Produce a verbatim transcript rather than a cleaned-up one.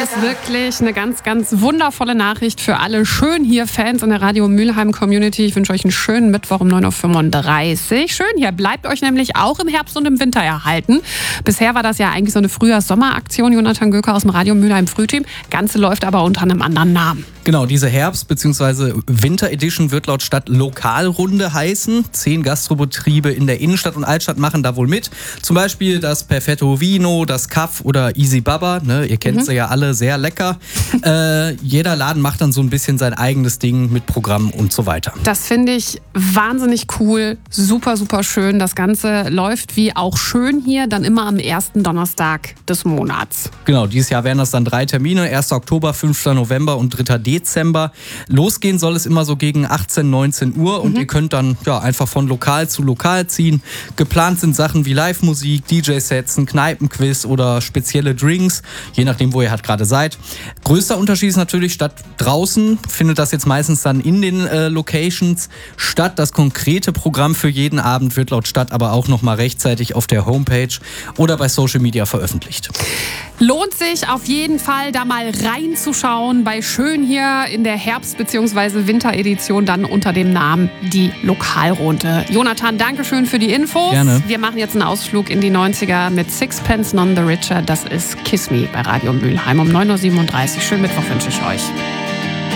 das wirklich eine ganz, ganz wundervolle Nachricht für alle schön hier Fans in der Radio Mülheim Community. Ich wünsche euch einen schönen Mittwoch um neun Uhr fünfunddreißig. Schön hier, bleibt euch nämlich auch im Herbst und im Winter erhalten. Bisher war das ja eigentlich so eine Frühjahrs-Sommeraktion, Jonathan Göker aus dem Radio Mülheim Frühteam. Ganze läuft aber unter einem anderen Namen. Genau, diese Herbst- bzw. Winter-Edition wird laut Stadt Lokalrunde heißen. Zehn Gastrobetriebe in der Innenstadt und Altstadt machen da wohl mit. Zum Beispiel das Perfetto Vino, das Kaff oder Easy Baba. Ne, ihr kennt sie mhm. ja alle, sehr lecker. äh, jeder Laden macht dann so ein bisschen sein eigenes Ding mit Programm und so weiter. Das finde ich wahnsinnig cool. Super, super schön. Das Ganze läuft wie auch schön hier dann immer am ersten Donnerstag des Monats. Genau, dieses Jahr wären das dann drei Termine. erster Oktober, fünfter November und dritter Dezember. Losgehen soll es immer so gegen achtzehn, neunzehn Uhr und mhm. ihr könnt dann ja einfach von Lokal zu Lokal ziehen. Geplant sind Sachen wie Live-Musik, D J-Sets, ein Kneipenquiz oder spezielle Drinks, je nachdem, wo ihr halt gerade seid. Größter Unterschied ist natürlich, statt draußen findet das jetzt meistens dann in den äh, Locations statt. Das konkrete Programm für jeden Abend wird laut Stadt aber auch nochmal rechtzeitig auf der Homepage oder bei Social Media veröffentlicht. Lohnt sich auf jeden Fall, da mal reinzuschauen bei Schön hier in der Herbst- bzw. Winteredition dann unter dem Namen Die Lokalrunde. Jonathan, danke schön für die Infos. Gerne. Wir machen jetzt einen Ausflug in die neunziger mit Sixpence None the Richer. Das ist Kiss Me bei Radio Mülheim um neun Uhr siebenunddreißig. Schönen Mittwoch wünsche ich euch.